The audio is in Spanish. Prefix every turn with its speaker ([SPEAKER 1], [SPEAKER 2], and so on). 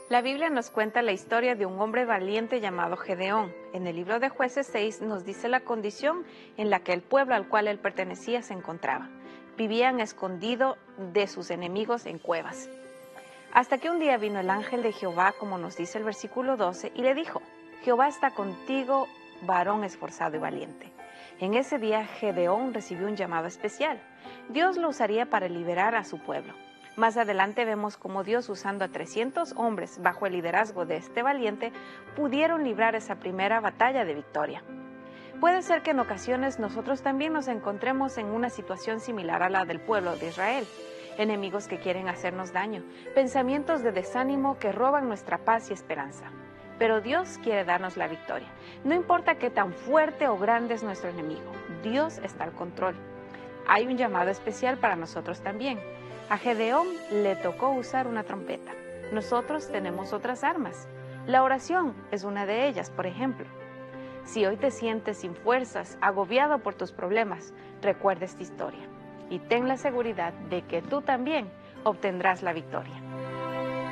[SPEAKER 1] La Biblia nos cuenta la historia de un hombre valiente llamado Gedeón. En el libro de Jueces 6 nos dice la condición en la que el pueblo al cual él pertenecía se encontraba. Vivían escondidos de sus enemigos en cuevas. Hasta que un día vino el ángel de Jehová, como nos dice el versículo 12, y le dijo: Jehová está contigo, varón esforzado y valiente. En ese día Gedeón recibió un llamado especial. Dios lo usaría para liberar a su pueblo. Más adelante vemos cómo Dios, usando a 300 hombres bajo el liderazgo de este valiente, pudieron librar esa primera batalla de victoria. Puede ser que en ocasiones nosotros también nos encontremos en una situación similar a la del pueblo de Israel. Enemigos que quieren hacernos daño, pensamientos de desánimo que roban nuestra paz y esperanza. Pero Dios quiere darnos la victoria. No importa qué tan fuerte o grande es nuestro enemigo, Dios está al control. Hay un llamado especial para nosotros también. A Gedeón le tocó usar una trompeta. Nosotros tenemos otras armas. La oración es una de ellas, por ejemplo. Si hoy te sientes sin fuerzas, agobiado por tus problemas, recuerda esta historia y ten la seguridad de que tú también obtendrás la victoria.